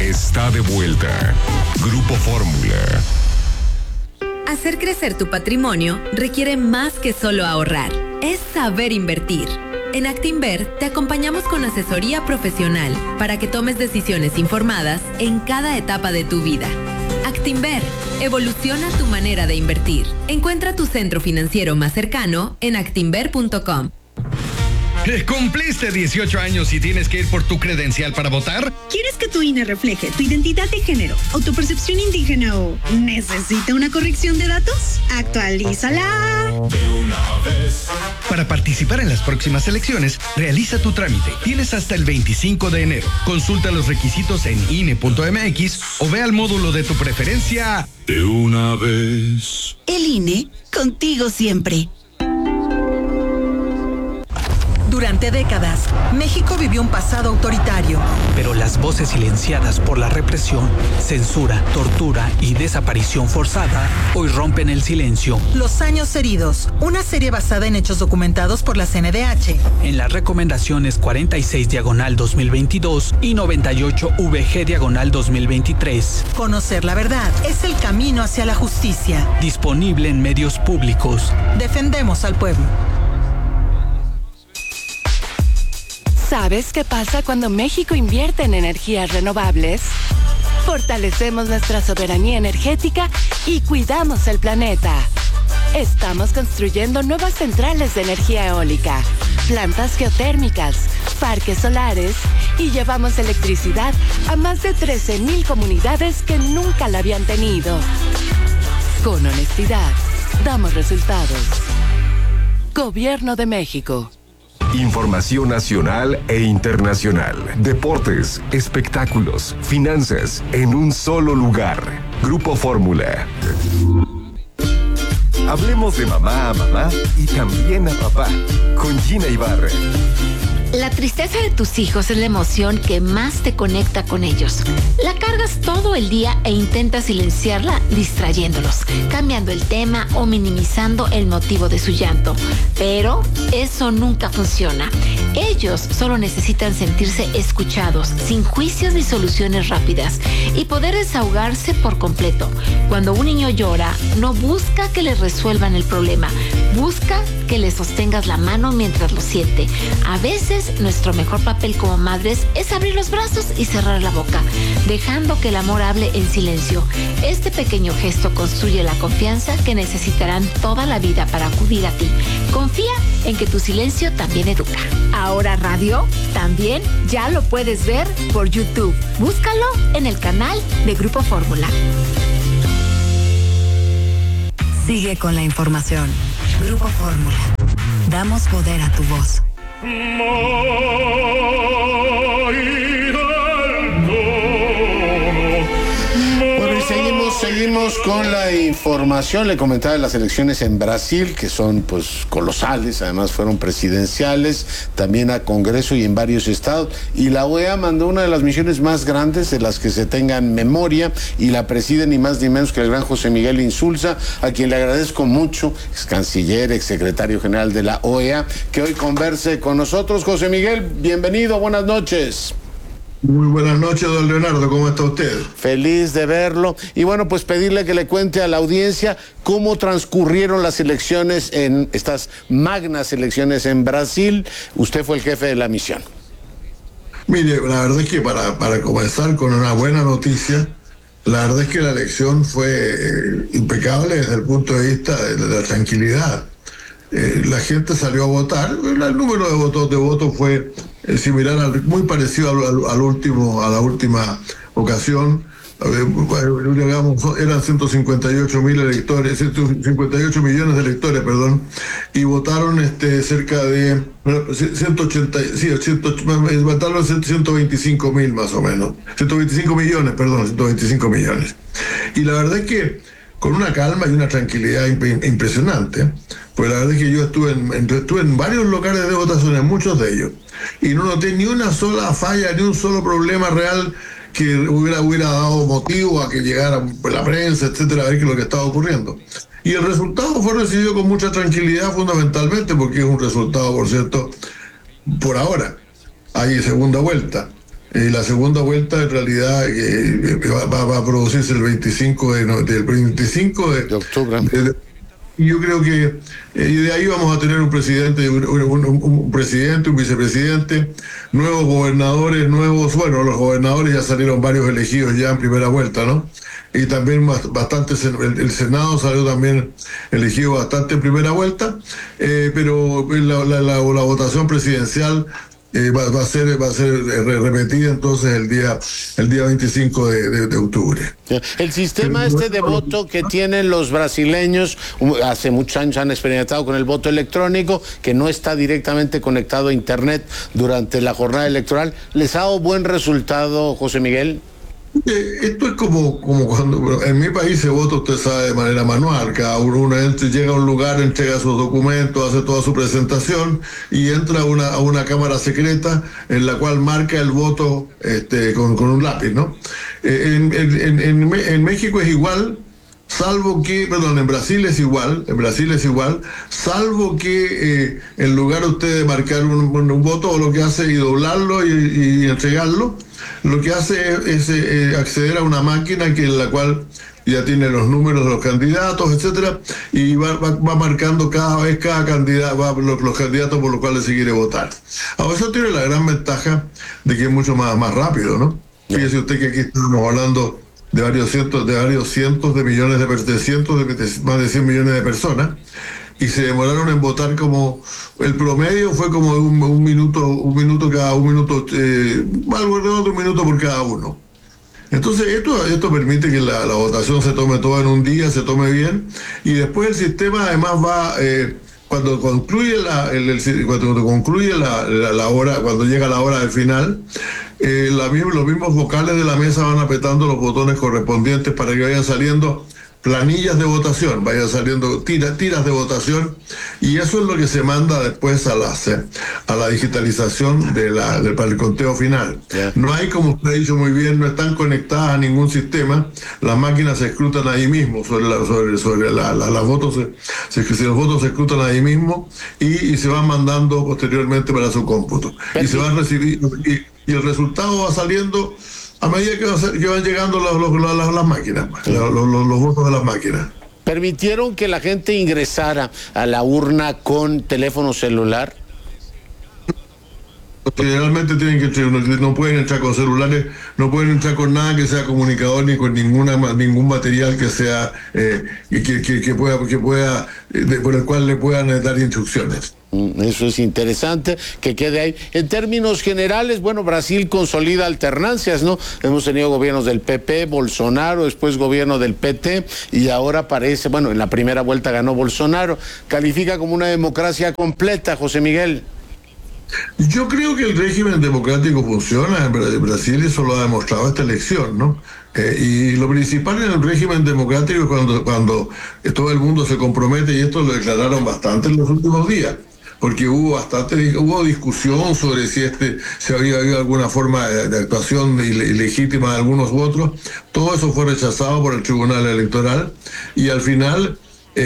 está de vuelta. Grupo Fórmula. Hacer crecer tu patrimonio requiere más que solo ahorrar. Es saber invertir. En Actinver te acompañamos con asesoría profesional para que tomes decisiones informadas en cada etapa de tu vida. Actinver, evoluciona tu manera de invertir. Encuentra tu centro financiero más cercano en actinver.com. ¿Cumpliste 18 años y tienes que ir por tu credencial para votar? ¿Quieres que tu INE refleje tu identidad de género, autopercepción indígena o necesita una corrección de datos? ¡Actualízala! Para participar en las próximas elecciones, realiza tu trámite. Tienes hasta el 25 de enero. Consulta los requisitos en INE.mx o ve al módulo de tu preferencia De una vez. El INE, contigo siempre. Durante décadas, México vivió un pasado autoritario. Pero las voces silenciadas por la represión, censura, tortura y desaparición forzada hoy rompen el silencio. Los años heridos, una serie basada en hechos documentados por la CNDH. En las recomendaciones 46/2022 y 98/VG/2023. Conocer la verdad es el camino hacia la justicia. Disponible en medios públicos. Defendemos al pueblo. ¿Sabes qué pasa cuando México invierte en energías renovables? Fortalecemos nuestra soberanía energética y cuidamos el planeta. Estamos construyendo nuevas centrales de energía eólica, plantas geotérmicas, parques solares y llevamos electricidad a más de 13,000 comunidades que nunca la habían tenido. Con honestidad, damos resultados. Gobierno de México. Información nacional e internacional. Deportes, espectáculos, finanzas, en un solo lugar. Grupo Fórmula. Hablemos de mamá a mamá y también a papá. Con Gina Ibarra. La tristeza de tus hijos es la emoción que más te conecta con ellos. La cargas todo el día e intentas silenciarla distrayéndolos, cambiando el tema o minimizando el motivo de su llanto. Pero eso nunca funciona. Ellos solo necesitan sentirse escuchados, sin juicios ni soluciones rápidas, y poder desahogarse por completo. Cuando un niño llora, no busca que le resuelvan el problema, busca que le sostengas la mano mientras lo siente. A veces, nuestro mejor papel como madres es abrir los brazos y cerrar la boca, dejando que el amor hable en silencio. Este pequeño gesto construye la confianza que necesitarán toda la vida para acudir a ti. Confía en que tu silencio también educa. Ahora radio también ya lo puedes ver por YouTube. Búscalo en el canal de Grupo Fórmula. Sigue con la información. Grupo Fórmula. Damos poder a tu voz. Bueno, y seguimos con la información. Le comentaba de las elecciones en Brasil, que son pues colosales, además fueron presidenciales, también a Congreso y en varios estados. Y la OEA mandó una de las misiones más grandes de las que se tengan memoria, y la preside ni más ni menos que el gran José Miguel Insulza, a quien le agradezco mucho, ex canciller, ex secretario general de la OEA, que hoy converse con nosotros. José Miguel, bienvenido, buenas noches. Muy buenas noches, don Leonardo, ¿cómo está usted? Feliz de verlo. Y bueno, pues pedirle que le cuente a la audiencia cómo transcurrieron las elecciones, en estas magnas elecciones en Brasil. Usted fue el jefe de la misión. Mire, la verdad es que para comenzar con una buena noticia, la verdad es que la elección fue impecable desde el punto de vista de la tranquilidad. La gente salió a votar, el número de votos fue similar, muy parecido a la última ocasión. Digamos, eran 158 millones de electores, perdón, y votaron cerca de 125 mil más o menos, 125 millones. Y la verdad es que con una calma y una tranquilidad impresionante, pues la verdad es que yo estuve en varios locales de votación, en muchos de ellos, y no noté ni una sola falla, ni un solo problema real que hubiera dado motivo a que llegara la prensa, etcétera, a ver qué es lo que estaba ocurriendo. Y el resultado fue recibido con mucha tranquilidad, fundamentalmente porque es un resultado, por cierto, por ahora. Hay segunda vuelta. y la segunda vuelta en realidad va a producirse el 25 de octubre. Y yo creo que de ahí vamos a tener un presidente, un presidente, un vicepresidente, nuevos gobernadores, los gobernadores ya salieron varios elegidos ya en primera vuelta, ¿no? Y también el Senado salió también elegido bastante en primera vuelta, pero la votación presidencial va a ser repetida entonces el día 25 de octubre. El sistema de voto que tienen los brasileños, hace muchos años han experimentado con el voto electrónico, que no está directamente conectado a internet durante la jornada electoral, ¿les ha dado buen resultado, José Miguel? Esto es como cuando en mi país se vota, usted sabe, de manera manual. Cada uno llega a un lugar, entrega sus documentos, hace toda su presentación y entra a una cámara secreta en la cual marca el voto con un lápiz, ¿no? En México es igual, en Brasil es igual, salvo que en lugar usted de marcar un voto, o lo que hace es doblarlo y entregarlo, lo que hace es acceder a una máquina en la cual ya tiene los números de los candidatos, etcétera, y va marcando cada candidato, los candidatos por los cuales se quiere votar. Ahora, eso tiene la gran ventaja de que es mucho más rápido, ¿no? Fíjese usted que aquí estamos hablando de varios cientos de millones más de 100 millones de personas, y se demoraron en votar como, el promedio fue como un minuto por cada uno. Entonces esto permite que la votación se tome toda en un día, se tome bien, y después el sistema además va, cuando concluye la hora, cuando llega la hora del final, los mismos vocales de la mesa van apretando los botones correspondientes para que vayan saliendo planillas de votación, vayan saliendo tiras de votación, y eso es lo que se manda después a la digitalización para el conteo final. Yeah. No hay, como usted ha dicho muy bien, no están conectadas a ningún sistema, las máquinas se escrutan ahí mismo, los votos los votos se escrutan ahí mismo y se van mandando posteriormente para su cómputo. Y se van a recibir, y el resultado va saliendo a medida que van llegando las máquinas, los votos de las máquinas. ¿Permitieron que la gente ingresara a la urna con teléfono celular? Generalmente no pueden entrar con celulares, no pueden entrar con nada que sea comunicador, ni con ningún material que sea por el cual le puedan dar instrucciones. Eso es interesante, que quede ahí. En términos generales, Brasil consolida alternancias, ¿no? Hemos tenido gobiernos del PP, Bolsonaro, después gobierno del PT, y ahora parece, en la primera vuelta ganó Bolsonaro. Califica como una democracia completa, José Miguel. Yo creo que el régimen democrático funciona en Brasil, y eso lo ha demostrado esta elección, ¿no? Y lo principal en el régimen democrático es cuando todo el mundo se compromete, y esto lo declararon bastante en los últimos días, porque hubo discusión sobre si había habido alguna forma de actuación ilegítima de algunos u otros. Todo eso fue rechazado por el Tribunal Electoral, y al final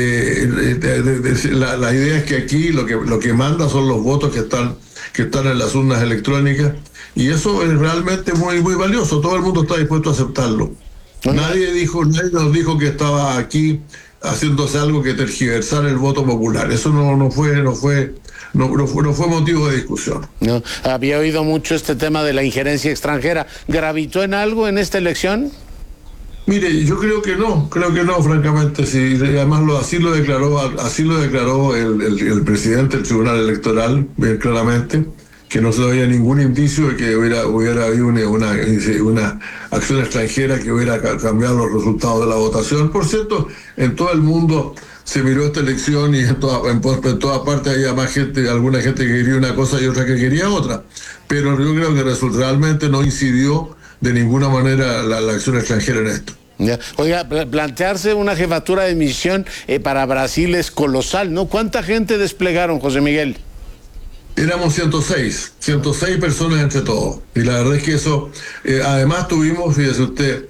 la idea es que aquí lo que manda son los votos que están en las urnas electrónicas, y eso es realmente muy, muy valioso. Todo el mundo está dispuesto a aceptarlo. Nadie nos dijo que estaba aquí haciéndose algo que tergiversar el voto popular. Eso no fue motivo de discusión. No, había oído mucho este tema de la injerencia extranjera. ¿Gravitó en algo en esta elección? Mire, yo creo que no, francamente, sí. Además así lo declaró el presidente del Tribunal Electoral, bien claramente, que no se había ningún indicio de que hubiera habido una acción extranjera que hubiera cambiado los resultados de la votación. Por cierto, en todo el mundo se miró esta elección, y en todas partes había alguna gente que quería una cosa y otra que quería otra. Pero yo creo que realmente no incidió de ninguna manera la acción extranjera en esto. Ya. Oiga, plantearse una jefatura de misión para Brasil es colosal, ¿no? ¿Cuánta gente desplegaron, José Miguel? Éramos 106 personas entre todos. Y la verdad es que eso, además tuvimos, fíjese usted,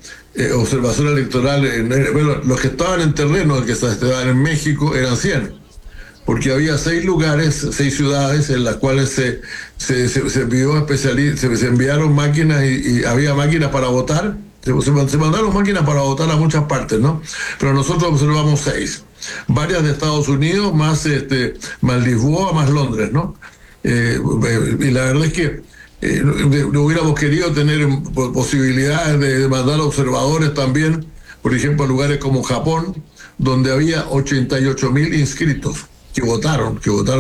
observación electoral, los que estaban en terreno, que estaban en México, eran 100. porque había 6 lugares, 6 ciudades en las cuales se enviaron máquinas y había máquinas para votar. Se mandaron máquinas para votar a muchas partes, ¿no? Pero nosotros observamos 6. Varias de Estados Unidos, más Lisboa, más Londres, ¿no? Y la verdad es que hubiéramos querido tener posibilidades de mandar observadores también, por ejemplo, a lugares como Japón, donde había 88.000 inscritos que votaron,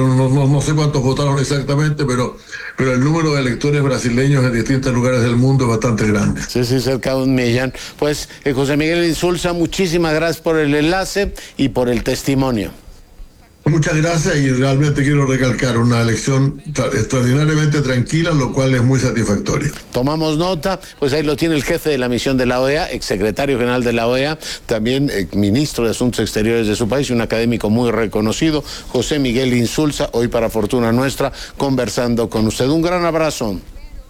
no sé cuántos votaron exactamente, pero el número de electores brasileños en distintos lugares del mundo es bastante grande. Sí, cerca de 1 millón. Pues, José Miguel Insulza, muchísimas gracias por el enlace y por el testimonio. Muchas gracias, y realmente quiero recalcar una elección extraordinariamente tranquila, lo cual es muy satisfactorio. Tomamos nota, pues ahí lo tiene el jefe de la misión de la OEA, exsecretario general de la OEA, también ministro de Asuntos Exteriores de su país y un académico muy reconocido, José Miguel Insulza, hoy para fortuna nuestra, conversando con usted. Un gran abrazo.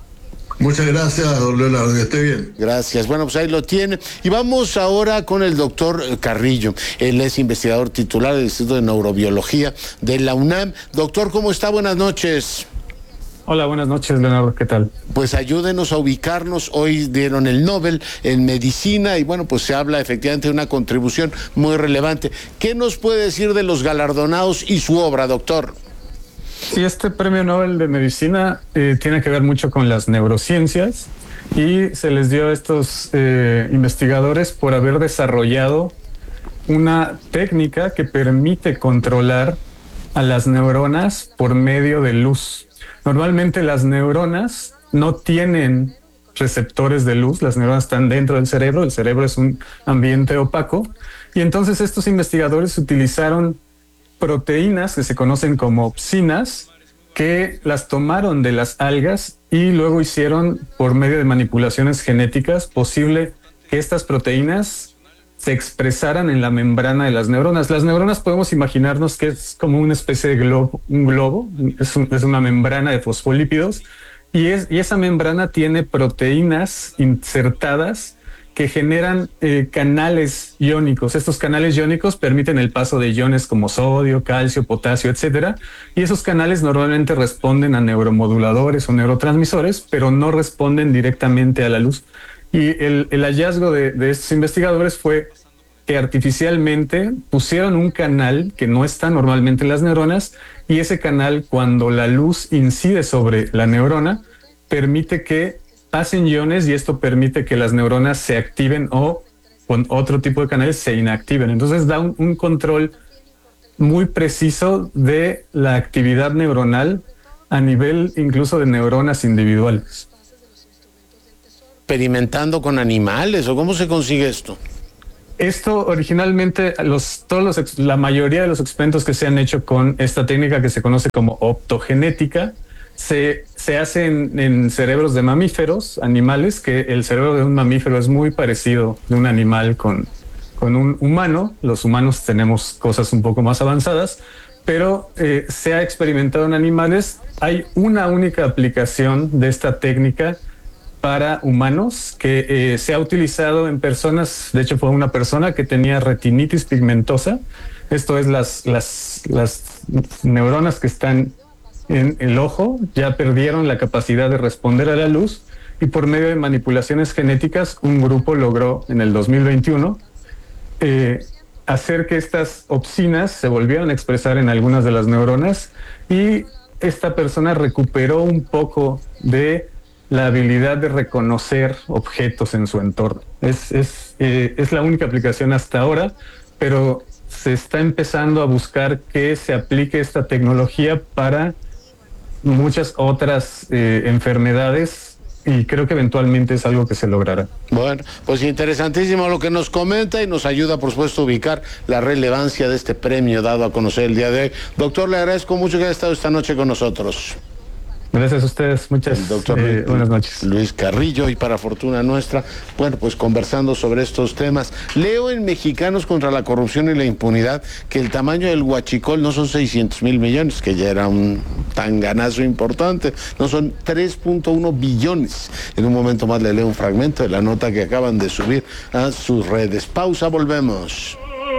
Muchas gracias, don Leonardo, que esté bien. Gracias. Bueno, pues ahí lo tiene. Y vamos ahora con el doctor Carrillo. Él es investigador titular del Instituto de Neurobiología de la UNAM. Doctor, ¿cómo está? Buenas noches. Hola, buenas noches, Leonardo, ¿qué tal? Pues ayúdenos a ubicarnos. Hoy dieron el Nobel en Medicina y bueno, pues se habla efectivamente de una contribución muy relevante. ¿Qué nos puede decir de los galardonados y su obra, doctor? Sí, este premio Nobel de Medicina tiene que ver mucho con las neurociencias y se les dio a estos investigadores por haber desarrollado una técnica que permite controlar a las neuronas por medio de luz. Normalmente las neuronas no tienen receptores de luz, las neuronas están dentro del cerebro, el cerebro es un ambiente opaco, y entonces estos investigadores utilizaron proteínas que se conocen como opsinas, que las tomaron de las algas y luego hicieron, por medio de manipulaciones genéticas, posible que estas proteínas se expresaran en la membrana de las neuronas. Las neuronas podemos imaginarnos que es como una especie de globo, es una membrana de fosfolípidos, y esa membrana tiene proteínas insertadas que generan canales iónicos. Estos canales iónicos permiten el paso de iones como sodio, calcio, potasio, etcétera. Y esos canales normalmente responden a neuromoduladores o neurotransmisores, pero no responden directamente a la luz. Y el hallazgo de estos investigadores fue que artificialmente pusieron un canal que no está normalmente en las neuronas, y ese canal, cuando la luz incide sobre la neurona, permite que pasen iones, y esto permite que las neuronas se activen o con otro tipo de canales se inactiven. Entonces da un control muy preciso de la actividad neuronal a nivel incluso de neuronas individuales. ¿Experimentando con animales o cómo se consigue esto? Esto originalmente, la mayoría de los experimentos que se han hecho con esta técnica que se conoce como optogenética, se hacen en cerebros de mamíferos, animales, que el cerebro de un mamífero es muy parecido de un animal con un humano. Los humanos tenemos cosas un poco más avanzadas, pero se ha experimentado en animales. Hay una única aplicación de esta técnica para humanos que se ha utilizado en personas. De hecho, fue una persona que tenía retinitis pigmentosa. Esto es las neuronas que están en el ojo ya perdieron la capacidad de responder a la luz, y por medio de manipulaciones genéticas un grupo logró en el 2021 hacer que estas opsinas se volvieran a expresar en algunas de las neuronas, y esta persona recuperó un poco de la habilidad de reconocer objetos en su entorno. Es la única aplicación hasta ahora, pero se está empezando a buscar que se aplique esta tecnología para muchas otras enfermedades, y creo que eventualmente es algo que se logrará. Bueno, pues interesantísimo lo que nos comenta, y nos ayuda por supuesto a ubicar la relevancia de este premio dado a conocer el día de hoy. Doctor, le agradezco mucho que haya estado esta noche con nosotros. Gracias a ustedes, muchas buenas noches. Luis Carrillo, y para fortuna nuestra, bueno, pues conversando sobre estos temas. Leo en Mexicanos contra la Corrupción y la Impunidad que el tamaño del huachicol no son 600,000 millones, que ya era un tanganazo importante, no, son 3.1 billones. En un momento más le leo un fragmento de la nota que acaban de subir a sus redes. Pausa, volvemos.